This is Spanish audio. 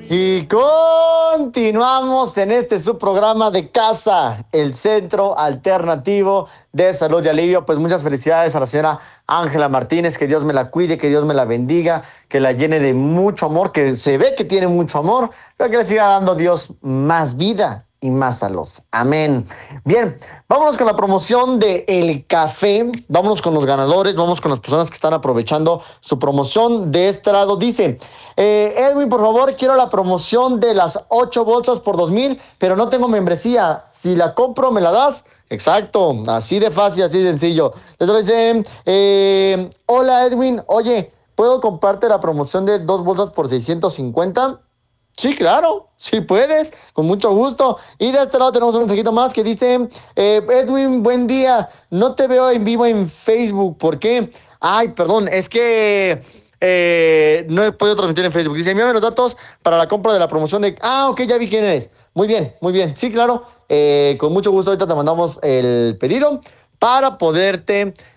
Y continuamos en este subprograma de Casa, el Centro Alternativo de Salud y Alivio. Pues muchas felicidades a la señora Ángela Martínez, que Dios me la cuide, que Dios me la bendiga, que la llene de mucho amor, que se ve que tiene mucho amor, pero que le siga dando Dios más vida y más salud. Amén. Bien, vámonos con la promoción de El Café, vámonos con los ganadores, vamos con las personas que están aprovechando su promoción. De este lado dice, Edwin, por favor, quiero la promoción de las 8 bolsas por 2,000, pero no tengo membresía. Si la compro, ¿me la das? Exacto, así de fácil, así de sencillo. Entonces dice, hola Edwin, oye, ¿puedo comprarte la promoción de 2 bolsas por 650? Sí, claro, sí puedes, con mucho gusto. Y de este lado tenemos un mensajito más que dice, Edwin, buen día, no te veo en vivo en Facebook, ¿por qué? Ay, perdón, es que no he podido transmitir en Facebook. Dice, envíame los datos para la compra de la promoción de... Ah, ok, ya vi quién eres. Muy bien, sí, claro, con mucho gusto ahorita te mandamos el pedido para poderte